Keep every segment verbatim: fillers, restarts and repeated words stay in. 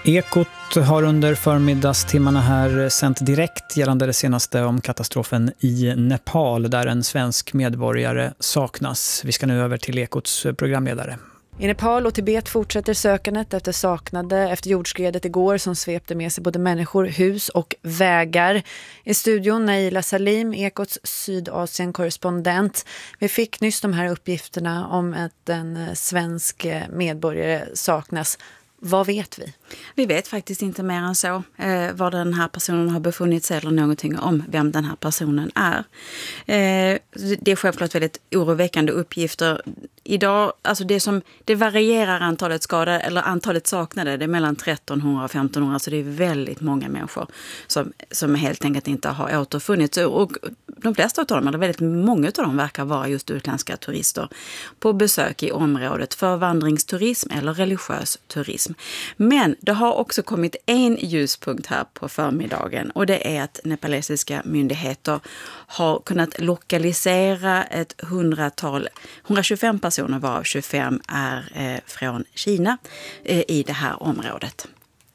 Ekot har under förmiddagstimmarna här sänt direkt gällande det senaste om katastrofen i Nepal där en svensk medborgare saknas. Vi ska nu över till Ekots programledare. I Nepal och Tibet fortsätter sökandet efter saknade efter jordskredet igår som svepte med sig både människor, hus och vägar. I studion Naila Salim, Ekots Sydasien-korrespondent. Vi fick nyss de här uppgifterna om att en svensk medborgare saknas. Vad vet vi? Vi vet faktiskt inte mer än så eh, var den här personen har befunnit sig eller någonting om vem den här personen är. Eh, det är självklart väldigt oroväckande uppgifter. Idag, alltså det som det varierar antalet skadade eller antalet saknade, det är mellan trettonhundra och femtonhundra, så det är väldigt många människor som, som helt enkelt inte har återfunnits. Och de flesta av dem, eller väldigt många av dem, verkar vara just utländska turister på besök i området för vandringsturism eller religiös turism. Men det har också kommit en ljuspunkt här på förmiddagen, och det är att nepalesiska myndigheter har kunnat lokalisera ett hundratal, hundratjugofem personer varav tjugofem är eh, från Kina eh, i det här området.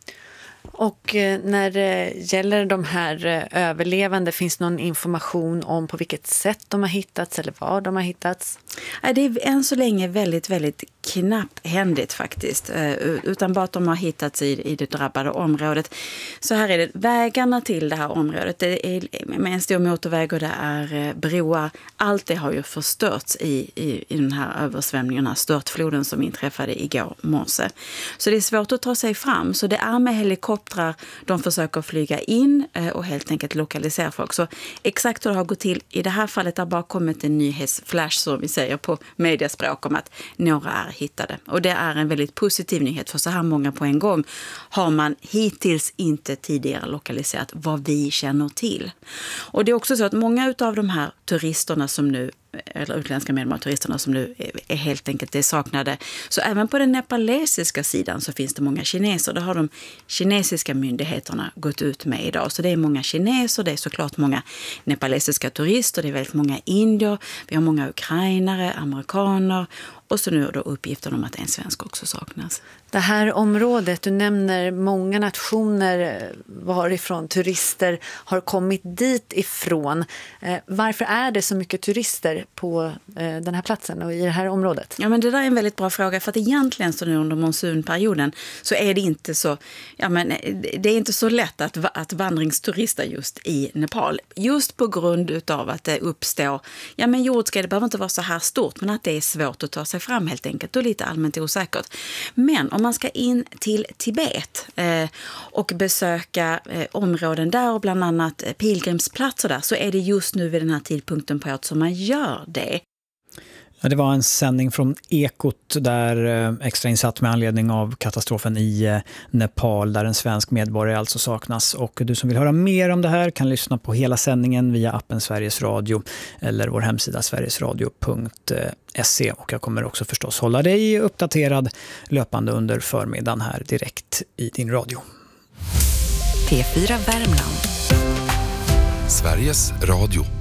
Och när det gäller de här överlevande, finns någon information om på vilket sätt de har hittats eller var de har hittats? Det är än så länge väldigt, väldigt knapphändigt faktiskt. Utan bara att de har hittats i, i det drabbade området. Så här är det, vägarna till det här området, det är med en stor motorväg och det är broar. Allt det har ju förstörts i, i, i den här översvämningen, den här störtfloden som inträffade igår morse. Så det är svårt att ta sig fram. Så det är med helikoptrar de försöker flyga in och helt enkelt lokalisera folk. Så exakt hur det har gått till i det här fallet har bara kommit en nyhetsflash, som vi säger på mediaspråk, om att några är hittade. Och det är en väldigt positiv nyhet, för så här många på en gång har man hittills inte tidigare lokaliserat vad vi känner till. Och det är också så att många av de här turisterna som nu, eller utländska medborgare som nu är helt enkelt är saknade. Så även på den nepalesiska sidan så finns det många kineser. Det har de kinesiska myndigheterna gått ut med idag. Så det är många kineser, det är såklart många nepalesiska turister, det är väldigt många indier, vi har många ukrainare, amerikaner, och så nu då uppgiften om att en svensk också saknas. Det här området, du nämner många nationer varifrån turister har kommit dit ifrån. Varför är det så mycket turister på den här platsen och i det här området? Ja, men det där är en väldigt bra fråga, för att egentligen så nu under monsunperioden så är det inte så, ja men det är inte så lätt att, att vandringsturista just i Nepal. Just på grund utav att det uppstår, ja men jordskred, det behöver inte vara så här stort, men att det är svårt att ta sig fram helt enkelt och lite allmänt osäkert. Men om man ska in till Tibet eh, och besöka eh, områden där och bland annat eh, pilgrimsplatser där, så är det just nu vid den här tidpunkten på året som man gör det. Ja, det var en sändning från Ekot där eh, extra insatt med anledning av katastrofen i eh, Nepal där en svensk medborgare alltså saknas. Och du som vill höra mer om det här kan lyssna på hela sändningen via appen Sveriges Radio eller vår hemsida sverigesradio punkt se. Och jag kommer också förstås hålla dig uppdaterad löpande under förmiddagen här direkt i din radio. P fyra Värmland. Sveriges Radio.